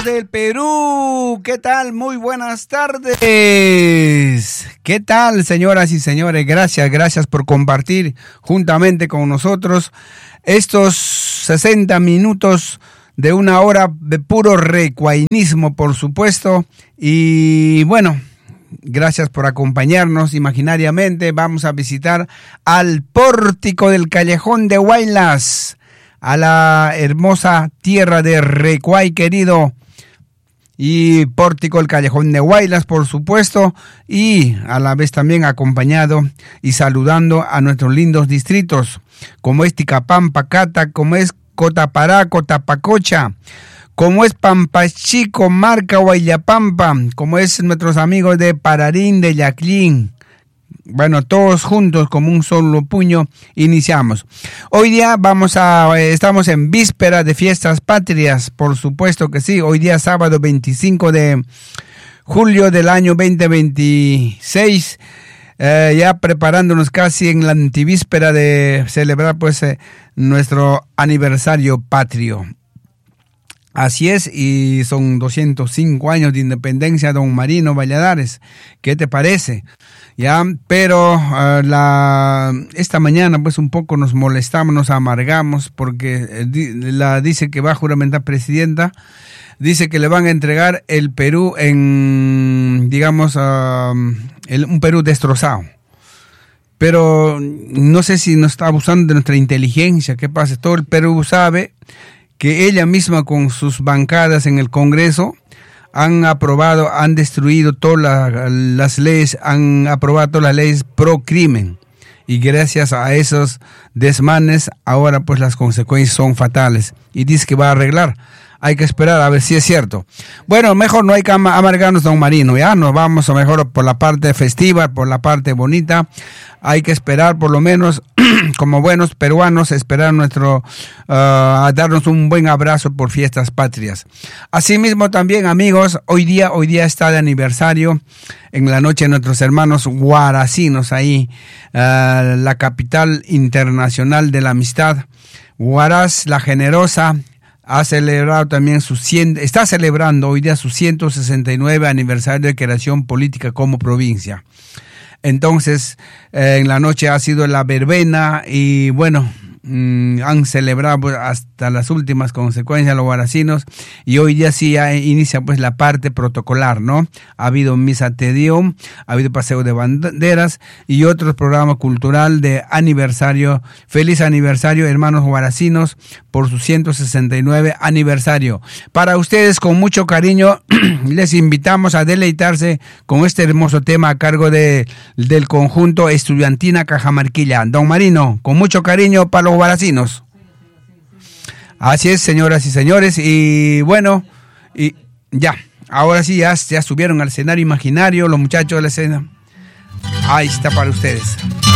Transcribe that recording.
amigos del Perú, ¿qué tal? Muy buenas tardes. ¿Qué tal, señoras y señores? Gracias por compartir juntamente con nosotros estos 60 minutos de una hora de puro recuainismo, por supuesto. Y bueno, gracias por acompañarnos imaginariamente. Vamos a visitar al pórtico del Callejón de Huaylas, a la hermosa tierra de Recuay, querido, y pórtico el Callejón de Huaylas, por supuesto, y a la vez también acompañado y saludando a nuestros lindos distritos, como es Ticapampa, Cata, como es Cotapará, Cotapacocha, como es Pampachico, Marca, Huayllapampa, como es nuestros amigos de Pararín, de Yaclín. Bueno, todos juntos como un solo puño iniciamos. Hoy día estamos en víspera de fiestas patrias, por supuesto que sí. Hoy día sábado 25 de julio del año 2026, ya preparándonos casi en la antivíspera de celebrar pues nuestro aniversario patrio. Así es, y son 205 años de independencia, don Marino Valladares. ¿Qué te parece? Ya, pero esta mañana pues un poco nos molestamos, nos amargamos, porque dice que va a juramentar presidenta, dice que le van a entregar el Perú en, digamos, un Perú destrozado. Pero no sé si nos está abusando de nuestra inteligencia. ¿Qué pasa? Todo el Perú sabe que ella misma con sus bancadas en el Congreso han destruido todas las leyes, han aprobado todas las leyes pro crimen, y gracias a esos desmanes ahora pues las consecuencias son fatales, y dice que va a arreglar. Hay que esperar a ver si es cierto. Bueno, mejor no hay que amargarnos, don Marino, ya nos vamos a mejor por la parte festiva, por la parte bonita. Hay que esperar, por lo menos, como buenos peruanos, esperar a darnos un buen abrazo por fiestas patrias. Asimismo también, amigos, hoy día está de aniversario en la noche de nuestros hermanos huaracinos ahí, la capital internacional de la amistad. Huaraz, la generosa, ha celebrado también está celebrando hoy día su 169 aniversario de creación política como provincia. Entonces, en la noche ha sido la verbena y bueno, han celebrado hasta las últimas consecuencias los huaracinos, y hoy día sí ya inicia pues la parte protocolar, ¿no? Ha habido misa te Deum, ha habido paseo de banderas y otro programa cultural de aniversario. Feliz aniversario, hermanos huaracinos, por su 169 aniversario. Para ustedes, con mucho cariño, les invitamos a deleitarse con este hermoso tema a cargo del conjunto Estudiantina Cajamarquilla. Don Marino, con mucho cariño para los huaracinos. Así es, señoras y señores, y bueno, y ya, ahora sí, ya subieron al escenario imaginario los muchachos de la escena. Ahí está para ustedes.